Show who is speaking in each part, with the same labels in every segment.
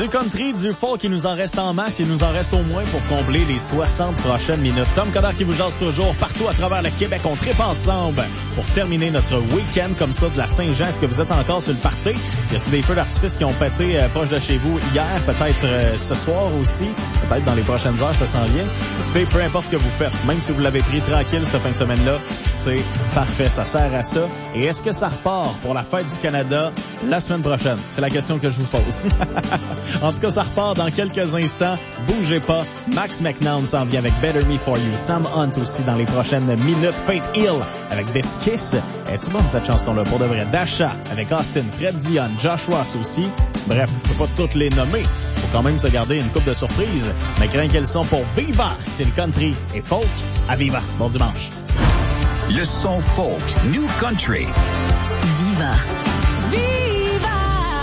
Speaker 1: Du country, du folk, il nous en reste en masse. Il nous en reste au moins pour combler les 60 prochaines minutes. Tom Coderre qui vous jase toujours partout à travers le Québec. On tripe ensemble pour terminer notre week-end comme ça de la Saint-Jean. Est-ce que vous êtes encore sur le party? Y a-t-il des feux d'artifice qui ont pété proche de chez vous hier? Peut-être ce soir aussi? Peut-être dans les prochaines heures, ça s'en vient. Écoutez, peu importe ce que vous faites, même si vous l'avez pris tranquille cette fin de semaine-là, c'est parfait. Ça sert à ça. Et est-ce que ça repart pour la fête du Canada la semaine prochaine? C'est la question que je vous pose. En tout cas, ça repart dans quelques instants. Bougez pas. Max McNown s'en vient avec Better Me For You. Sam Hunt aussi dans les prochaines minutes. Faith Hill avec This Kiss. Es-tu bonne cette chanson-là? Pour de vrai. Dasha avec Austin, Fred Dion, Josh Ross aussi. Bref, je peux pas toutes les nommer. Faut quand même se garder une coupe de surprises. Mais crains qu'elles sont pour Viva, style country et folk. À Viva. Bon dimanche.
Speaker 2: Le son folk, New Country.
Speaker 3: Viva. Viva.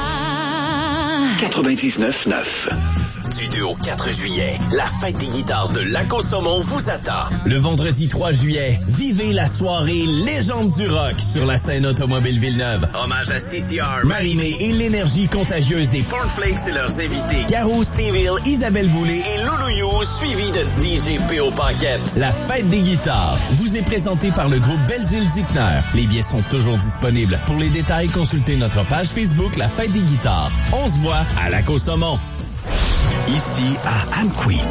Speaker 2: 99.9.
Speaker 4: Du 2 au 4 juillet, la fête des guitares de Lac-au-Saumon vous attend.
Speaker 5: Le vendredi 3 juillet, vivez la soirée Légende du rock sur la scène automobile Villeneuve.
Speaker 4: Hommage à CCR,
Speaker 5: Marie-Mé et l'énergie contagieuse des
Speaker 4: Cornflakes et leurs invités.
Speaker 5: Caro, Steve Hill, Isabelle Boulay
Speaker 4: Et Loulou You, suivi de DJ P.O. Paquette.
Speaker 5: La fête des guitares vous est présentée par le groupe Belzile-Zickner. Les billets sont toujours disponibles. Pour les détails, consultez notre page Facebook La Fête des guitares. On se voit à Lac-au-Saumon.
Speaker 2: Ici à Amqui.